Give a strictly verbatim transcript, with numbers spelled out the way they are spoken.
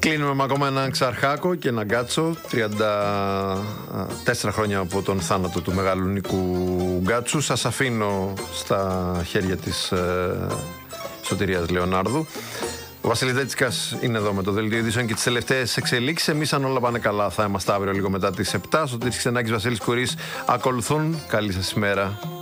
Κλείνουμε με ακόμα έναν Ξαρχάκο και έναν Γκάτσο. τριάντα τέσσερα χρόνια από τον θάνατο του μεγάλου Νίκου Γκάτσου. Σας αφήνω στα χέρια της ε, Σωτηρίας Λεωνάρδου. Ο Βασίλης Δέτσικας είναι εδώ με το δελτίο ειδήσεων και τις τελευταίες εξελίξεις. Εμείς, αν όλα πάνε καλά, θα είμαστε αύριο λίγο μετά τις επτά. Σωτήρης Ξενάκης, Βασίλης Κουρής ακολουθούν. Καλή σας ημέρα.